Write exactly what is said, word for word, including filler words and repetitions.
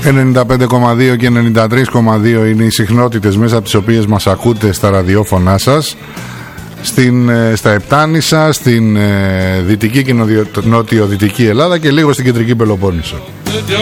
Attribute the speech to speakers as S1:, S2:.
S1: ενενήντα πέντε κόμμα δύο και ενενήντα τρία κόμμα δύο είναι οι συχνότητες μέσα από τις οποίες μας ακούτε στα ραδιόφωνά σας. Στην, στα Επτάνησα, στην ε, δυτική και νοτιοδυτική Ελλάδα και λίγο στην κεντρική Πελοπόννησο.